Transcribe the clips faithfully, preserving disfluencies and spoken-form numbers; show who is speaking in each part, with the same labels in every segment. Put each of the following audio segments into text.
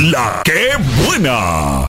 Speaker 1: La que buena.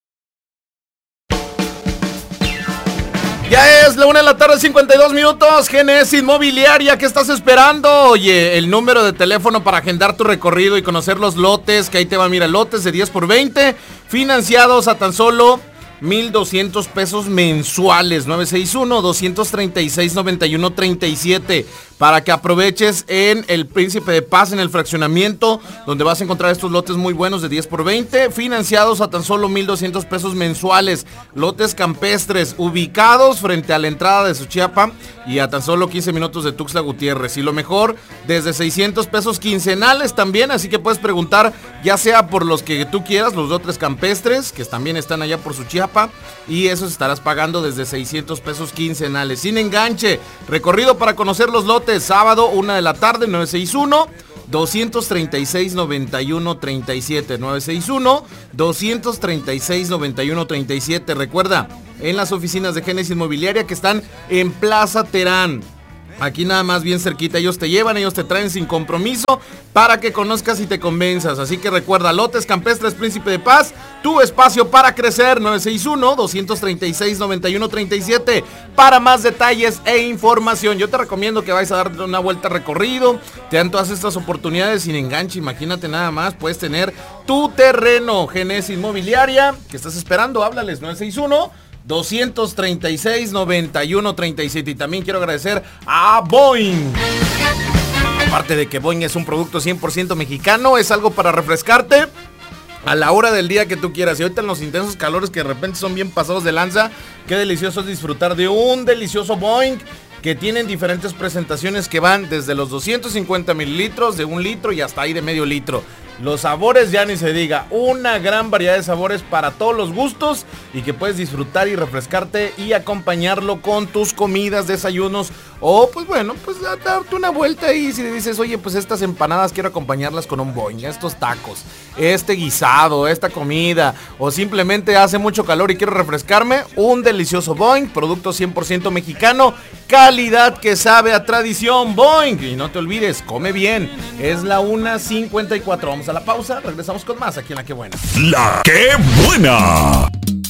Speaker 2: Ya es la una de la tarde, cincuenta y dos minutos. Genes Inmobiliaria, ¿qué estás esperando? Oye, el número de teléfono para agendar tu recorrido y conocer los lotes, que ahí te va, mira, lotes de diez por veinte, financiados a tan solo mil doscientos pesos mensuales. Nueve seis uno, dos tres seis, nueve uno tres siete, para que aproveches en el Príncipe de Paz, en el fraccionamiento, donde vas a encontrar estos lotes muy buenos de diez por veinte, financiados a tan solo mil doscientos pesos mensuales. Lotes campestres ubicados frente a la entrada de Suchiapa y a tan solo quince minutos de Tuxtla Gutiérrez. Y lo mejor, desde seiscientos pesos quincenales también, así que puedes preguntar ya sea por los que tú quieras, los lotes campestres, que también están allá por Suchiapa, y esos estarás pagando desde seiscientos pesos quincenales, sin enganche. Recorrido para conocer los lotes, sábado, una de la tarde, nueve seis uno, dos tres seis, nueve uno tres siete, nueve seis uno, dos tres seis, nueve uno tres siete. Recuerda, en las oficinas de Genes Inmobiliaria, que están en Plaza Terán. Aquí nada más bien cerquita, ellos te llevan, ellos te traen sin compromiso para que conozcas y te convenzas. Así que recuerda, lotes campestres Príncipe de Paz, tu espacio para crecer. Nueve seis uno, dos tres seis, nueve uno tres siete para más detalles e información. Yo te recomiendo que vayas a dar una vuelta recorrido, te dan todas estas oportunidades sin enganche. Imagínate nada más, puedes tener tu terreno. Genes Inmobiliaria, ¿qué estás esperando? Háblales. Nueve seis uno, dos tres seis, nueve uno tres siete. Y también quiero agradecer a Boeing. Aparte de que Boeing es un producto cien por ciento mexicano, es algo para refrescarte a la hora del día que tú quieras. Y ahorita en los intensos calores que de repente son bien pasados de lanza, qué delicioso es disfrutar de un delicioso Boeing, que tienen diferentes presentaciones que van desde los doscientos cincuenta mililitros, de un litro y hasta ahí de medio litro. Los sabores ya ni se diga, una gran variedad de sabores para todos los gustos y que puedes disfrutar y refrescarte y acompañarlo con tus comidas, desayunos o pues bueno, pues darte una vuelta y si dices, oye, pues estas empanadas quiero acompañarlas con un Boeing, estos tacos, este guisado, esta comida, o simplemente hace mucho calor y quiero refrescarme, un delicioso Boeing, producto cien por ciento mexicano, calidad que sabe a tradición. Boeing. Y no te olvides, come bien. Es la una cincuenta y cuatro. Vamos a la pausa, regresamos con más aquí en La Que Buena.
Speaker 1: La Que Buena.